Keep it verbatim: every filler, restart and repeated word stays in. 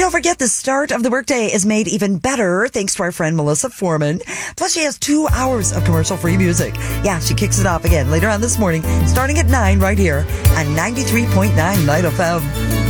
don't forget, the start of the workday is made even better thanks to our friend Melissa Foreman. Plus, she has two hours of commercial-free music. Yeah, she kicks it off again later on this morning, starting at nine right here on ninety-three point nine Light F M.